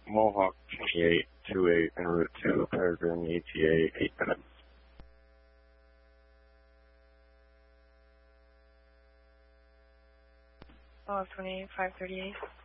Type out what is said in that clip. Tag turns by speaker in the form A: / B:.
A: Mohawk 2828 en route to Peregrine ETA 8 minutes.
B: Mohawk 28, 538.